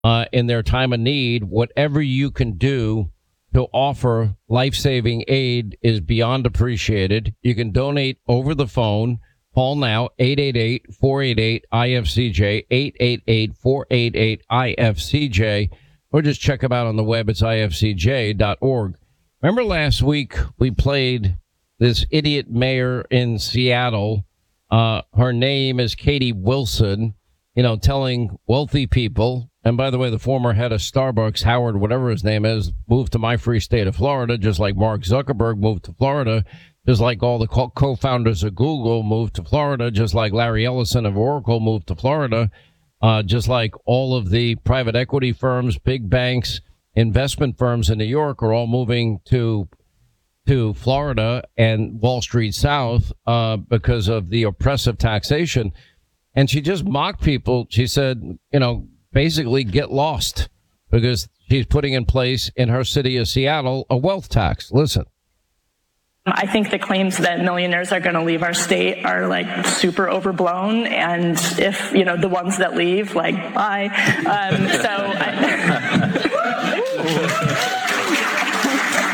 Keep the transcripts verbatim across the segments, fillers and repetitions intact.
uh, in their time of need. Whatever you can do to offer life-saving aid is beyond appreciated. You can donate over the phone. Call now, eight eight eight, four eight eight, I F C J, eight eight eight, four eight eight, I F C J, or just check them out on the web. It's I F C J dot org. Remember last week we played this idiot mayor in Seattle. Uh, her name is Katie Wilson, you know, telling wealthy people, and by the way, the former head of Starbucks, Howard, whatever his name is, moved to my free state of Florida, just like Mark Zuckerberg moved to Florida, just like all the co-founders of Google moved to Florida, just like Larry Ellison of Oracle moved to Florida, uh, just like all of the private equity firms, big banks, investment firms in New York are all moving to to Florida and Wall Street South uh, because of the oppressive taxation. And she just mocked people. She said, you know, basically get lost, because she's putting in place in her city of Seattle a wealth tax. Listen. I think the claims that millionaires are going to leave our state are like super overblown. And if, you know, the ones that leave, like, bye. Um, so I...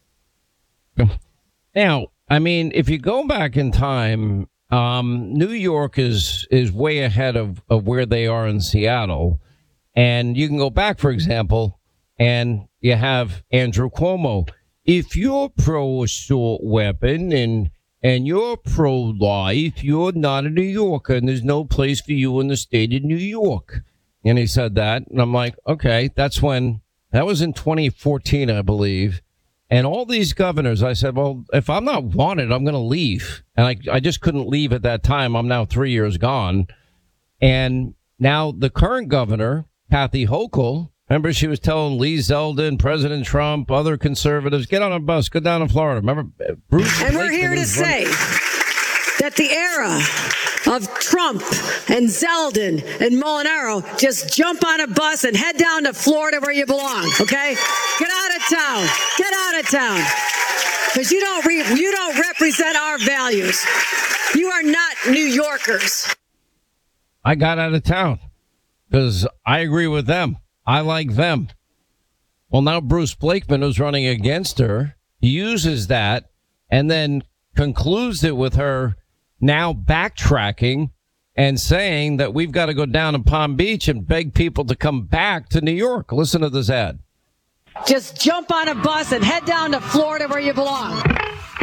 Now, I mean, if you go back in time, um, New York is, is way ahead of, of where they are in Seattle. And you can go back, for example, and you have Andrew Cuomo. If you're pro-assault weapon and and you're pro-life, you're not a New Yorker, and there's no place for you in the state of New York. And he said that, and I'm like, okay, that's when, that was in twenty fourteen, I believe. And all these governors, I said, well, if I'm not wanted, I'm going to leave. And I, I just couldn't leave at that time. I'm now three years gone. And now the current governor, Kathy Hochul, remember, she was telling Lee Zeldin, President Trump, other conservatives, get on a bus, go down to Florida. Remember, Bruce? And we're here to say that the era of Trump and Zeldin and Molinaro, just jump on a bus and head down to Florida where you belong, okay? Get out of town. Get out of town. Because you don't re- you don't represent our values. You are not New Yorkers. I got out of town because I agree with them. I like them. Well, now Bruce Blakeman, who's running against her, uses that and then concludes it with her now backtracking and saying that we've got to go down to Palm Beach and beg people to come back to New York. Listen to this ad. Just jump on a bus and head down to Florida where you belong.